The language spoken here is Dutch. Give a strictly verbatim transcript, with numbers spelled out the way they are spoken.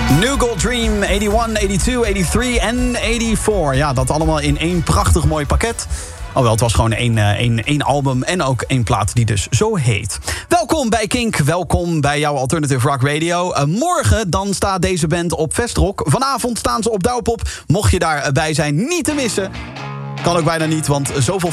New Gold Dream, eenennegentig, tweeënnegentig, eenennegentig en eenennegentig. Ja, dat allemaal in één prachtig mooi pakket. Alhoewel, het was gewoon één, één, één album en ook één plaat die dus zo heet. Welkom bij Kink, welkom bij jouw Alternative Rock Radio. Uh, morgen dan staat deze band op Festrock. Vanavond staan ze op Douwpop. Mocht je daarbij zijn, niet te missen. Kan ook bijna niet, want zoveel